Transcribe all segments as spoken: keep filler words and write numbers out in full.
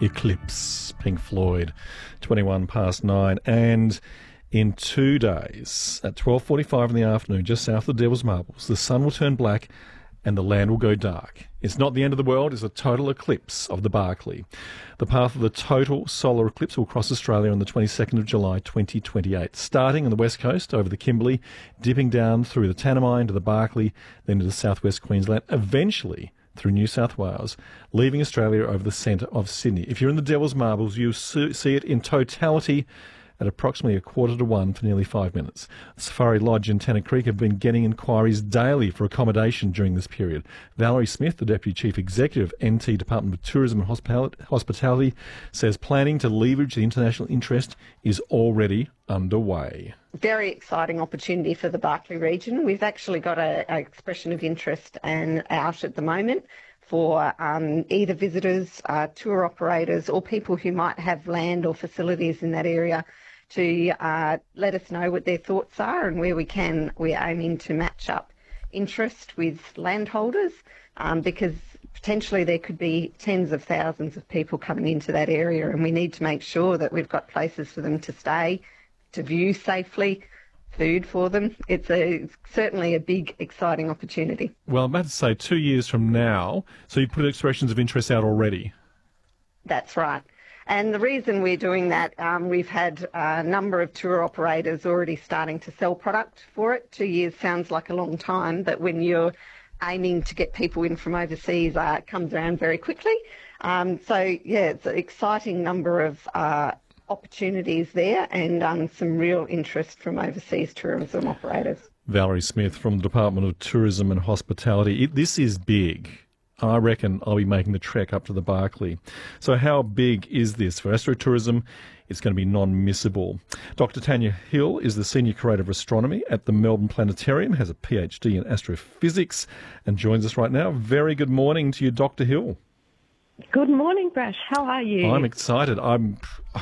Eclipse, Pink Floyd, twenty-one past nine. And in two days, at twelve forty-five in the afternoon, just south of Devil's Marbles, the sun will turn black and the land will go dark. It's not the end of the world, it's a total eclipse of the Barclay. The path of the total solar eclipse will cross Australia on the twenty-second of July twenty twenty-eight, starting on the west coast over the Kimberley, dipping down through the Tanami into the Barclay, then into southwest Queensland, eventually through New South Wales, leaving Australia over the centre of Sydney. If you're in the Devil's Marbles, you'll see it in totality at approximately a quarter to one for nearly five minutes. Safari Lodge and Tennant Creek have been getting inquiries daily for accommodation during this period. Valerie Smith, the Deputy Chief Executive of N T Department of Tourism and Hospitality, says planning to leverage the international interest is already underway. Very exciting opportunity for the Barclay region. We've actually got an expression of interest and out at the moment for um, either visitors, uh, tour operators, or people who might have land or facilities in that area to uh, let us know what their thoughts are, and where we can, we're aiming to match up interest with landholders, um, because potentially there could be tens of thousands of people coming into that area, and we need to make sure that we've got places for them to stay, to view safely, food for them. It's a it's certainly a big, exciting opportunity. Well, I'm about to say two years from now, so you put expressions of interest out already. That's right. And the reason we're doing that, um, we've had a number of tour operators already starting to sell product for it. Two years sounds like a long time, but when you're aiming to get people in from overseas, uh, it comes around very quickly. Um, so, yeah, it's an exciting number of uh, opportunities there, and um, some real interest from overseas tourism operators. Valerie Smith from the Department of Tourism and Hospitality. It, this is big. I reckon I'll be making the trek up to the Barclay. So how big is this? For astrotourism, it's going to be non-missable. Doctor Tanya Hill is the Senior Curator of Astronomy at the Melbourne Planetarium, has a P H D in astrophysics, and joins us right now. Very good morning to you, Doctor Hill. Good morning, Brash. How are you? I'm excited. I'm.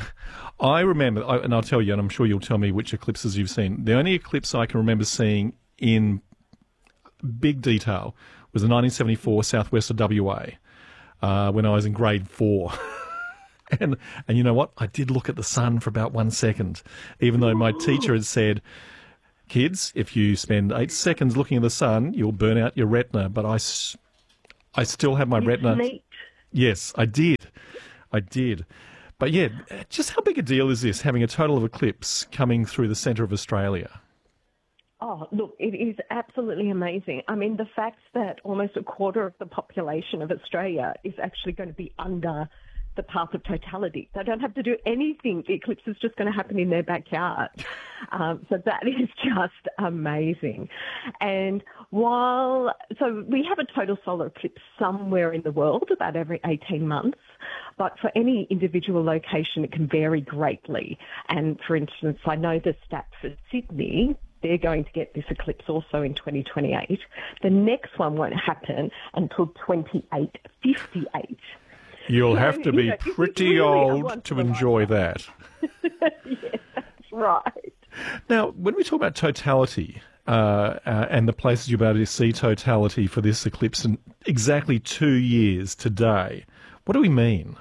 I remember, and I'll tell you, and I'm sure you'll tell me which eclipses you've seen. The only eclipse I can remember seeing in big detail was the nineteen seventy-four southwest of W A uh, when I was in grade four. and and you know what? I did look at the sun for about one second, even though my teacher had said, kids, if you spend eight seconds looking at the sun, you'll burn out your retina. But I, I still have my you retina. Neat. Yes, I did. I did. But yeah, just how big a deal is this, having a total eclipse coming through the centre of Australia? Oh, look, it is absolutely amazing. I mean, the fact that almost a quarter of the population of Australia is actually going to be under the path of totality. They don't have to do anything. The eclipse is just going to happen in their backyard. Um, so that is just amazing. And while, so we have a total solar eclipse somewhere in the world, about every eighteen months. But for any individual location, it can vary greatly. And for instance, I know the stat for Sydney, they're going to get this eclipse also in twenty twenty-eight. The next one won't happen until twenty-eight fifty-eight. You'll so, have to be you know, pretty really old to enjoy that. Yes, that's right. Now, when we talk about totality uh, uh, and the places you'll be able to see totality for this eclipse in exactly two years today, what do we mean?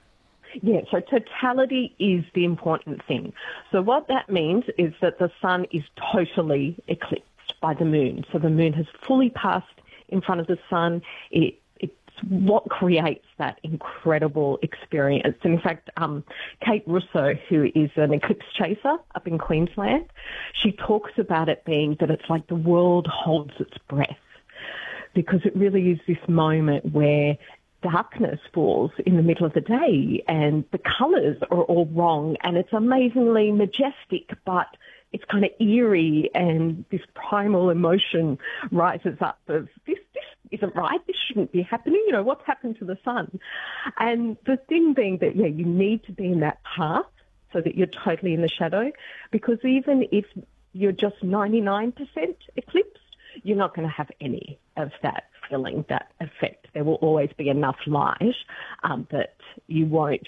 Yeah, so totality is the important thing. So what that means is that the sun is totally eclipsed by the moon. So the moon has fully passed in front of the sun. It, it's what creates that incredible experience. And in fact, um, Kate Russo, who is an eclipse chaser up in Queensland, she talks about it being that it's like the world holds its breath, because it really is this moment where darkness falls in the middle of the day and the colours are all wrong, and it's amazingly majestic, but it's kind of eerie, and this primal emotion rises up of this, this isn't right, this shouldn't be happening, you know, what's happened to the sun? And the thing being that, yeah, you need to be in that path so that you're totally in the shadow, because even if you're just ninety-nine percent eclipsed, you're not going to have any of that feeling, that effect. There will always be enough light um, that you won't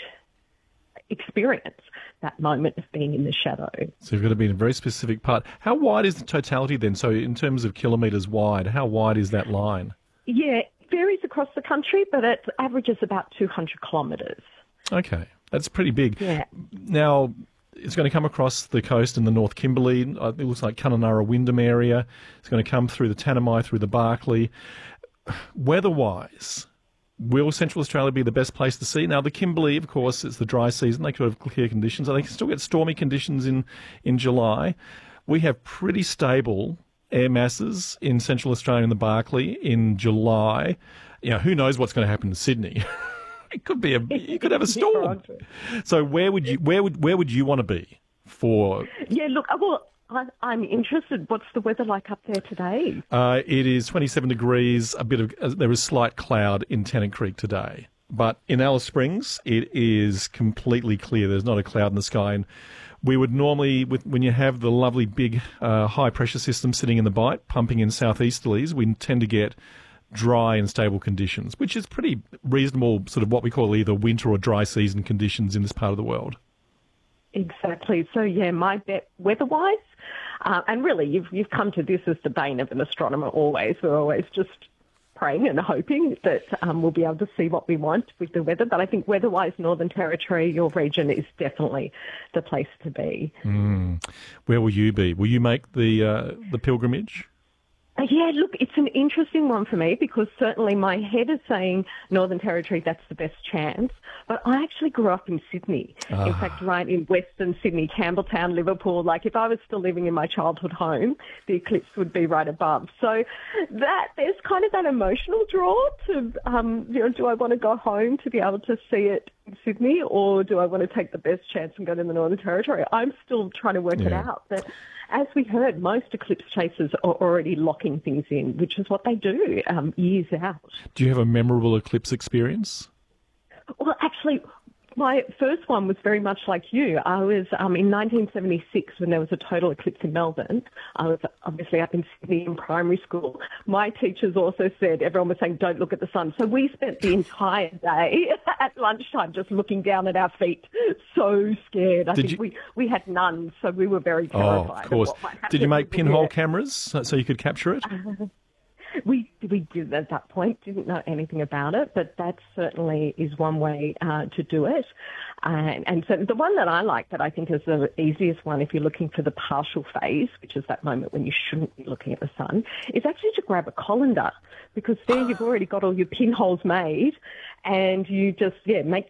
experience that moment of being in the shadow. So you've got to be in a very specific part. How wide is the totality then? So in terms of kilometres wide, how wide is that line? Yeah, it varies across the country, but it averages about two hundred kilometres. Okay, that's pretty big. Yeah. Now, it's going to come across the coast in the North Kimberley. It looks like Kununurra, Wyndham area. It's going to come through the Tanami, through the Barkly. Weather-wise, will Central Australia be the best place to see? Now, the Kimberley, of course, it's the dry season. They could have clear conditions. They can still get stormy conditions in, in July. We have pretty stable air masses in Central Australia and the Barkly in July. You know, who knows what's going to happen in Sydney? It could be a. You could have a storm. So where would you where would where would you want to be for? Yeah, look, well, I, I'm interested. What's the weather like up there today? Uh, it is twenty-seven degrees. A bit of uh, there is slight cloud in Tennant Creek today, but in Alice Springs it is completely clear. There's not a cloud in the sky. And we would normally, with, when you have the lovely big uh, high pressure system sitting in the bight, pumping in southeasterlies, we tend to get dry and stable conditions, which is pretty reasonable, sort of what we call either winter or dry season conditions in this part of the world. Exactly. So, yeah, my bet weather-wise, uh, and really you've, you've come to this as the bane of an astronomer always. We're always just praying and hoping that um, we'll be able to see what we want with the weather. But I think weather-wise, Northern Territory, your region is definitely the place to be. Mm. Where will you be? Will you make the uh, the pilgrimage? Yeah, look, it's an interesting one for me because certainly my head is saying Northern Territory, that's the best chance. But I actually grew up in Sydney. Ah. In fact, right in Western Sydney, Campbelltown, Liverpool. Like if I was still living in my childhood home, the eclipse would be right above. So that there's kind of that emotional draw to, um, you know, do I want to go home to be able to see it in Sydney or do I want to take the best chance and go to the Northern Territory? I'm still trying to work yeah. it out. But as we heard, most eclipse chasers are already locking things in, which is what they do um, years out. Do you have a memorable eclipse experience? Well, actually, my first one was very much like you. I was um, in nineteen seventy-six when there was a total eclipse in Melbourne. I was obviously up in Sydney in primary school. My teachers also said, everyone was saying, don't look at the sun. So we spent the entire day at lunchtime just looking down at our feet, so scared. I Did think you... we, we had nuns, so we were very terrified. Oh, of course. Of what might happen. Did you make pinhole cameras so you could capture it? Uh, We we did at that point, didn't know anything about it, but that certainly is one way uh, to do it. And, and so the one that I like that I think is the easiest one if you're looking for the partial phase, which is that moment when you shouldn't be looking at the sun, is actually to grab a colander because there you've already got all your pinholes made and you just, yeah, make